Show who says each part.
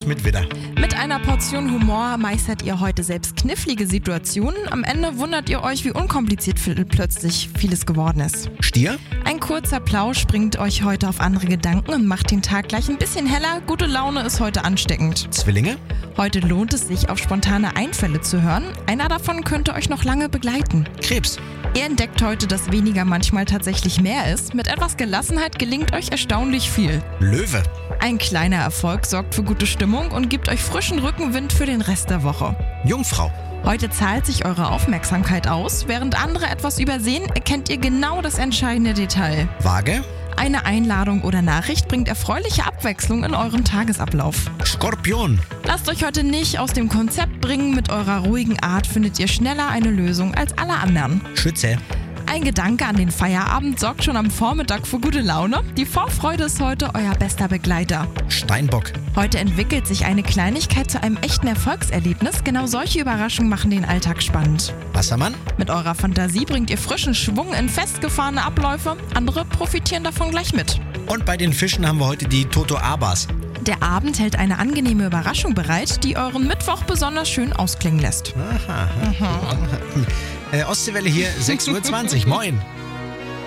Speaker 1: mit Widder.
Speaker 2: Mit einer Portion Humor meistert ihr heute selbst knifflige Situationen. Am Ende wundert ihr euch, wie unkompliziert plötzlich vieles geworden ist.
Speaker 1: Stier?
Speaker 2: Ein kurzer Plausch bringt euch heute auf andere Gedanken und macht den Tag gleich ein bisschen heller. Gute Laune ist heute ansteckend.
Speaker 1: Zwillinge?
Speaker 2: Heute lohnt es sich, auf spontane Einfälle zu hören. Einer davon könnte euch noch lange begleiten.
Speaker 1: Krebs?
Speaker 2: Ihr entdeckt heute, dass weniger manchmal tatsächlich mehr ist. Mit etwas Gelassenheit gelingt euch erstaunlich viel.
Speaker 1: Löwe?
Speaker 2: Ein kleiner Erfolg sorgt für gute Stimmung und gibt euch frischen Rückenwind für den Rest der Woche.
Speaker 1: Jungfrau?
Speaker 2: Heute zahlt sich eure Aufmerksamkeit aus. Während andere etwas übersehen, erkennt ihr genau das entscheidende Detail.
Speaker 1: Waage?
Speaker 2: Eine Einladung oder Nachricht bringt erfreuliche Abwechslung in eurem Tagesablauf.
Speaker 1: Skorpion?
Speaker 2: Lasst euch heute nicht aus dem Konzept bringen. Mit eurer ruhigen Art findet ihr schneller eine Lösung als alle anderen.
Speaker 1: Schütze?
Speaker 2: Ein Gedanke an den Feierabend sorgt schon am Vormittag für gute Laune. Die Vorfreude ist heute euer bester Begleiter.
Speaker 1: Steinbock?
Speaker 2: Heute entwickelt sich eine Kleinigkeit zu einem echten Erfolgserlebnis. Genau solche Überraschungen machen den Alltag spannend.
Speaker 1: Wassermann?
Speaker 2: Mit eurer Fantasie bringt ihr frischen Schwung in festgefahrene Abläufe. Andere profitieren davon gleich mit.
Speaker 1: Und bei den Fischen haben wir heute die Totoabas.
Speaker 2: Der Abend hält eine angenehme Überraschung bereit, die euren Mittwoch besonders schön ausklingen lässt.
Speaker 1: Aha. Ostseewelle hier, 6:20 Uhr. Moin.